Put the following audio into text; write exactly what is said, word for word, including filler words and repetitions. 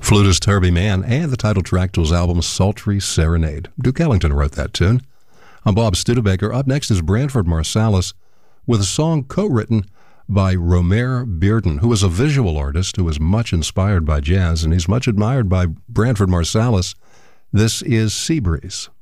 Flutist Herbie Mann, and the title track to his album Sultry Serenade. Duke Ellington wrote that tune. I'm Bob Studebaker. Up next is Branford Marsalis with a song co-written by Romer Bearden, who is a visual artist who is much inspired by jazz, and he's much admired by Branford Marsalis. This is Sea Breeze.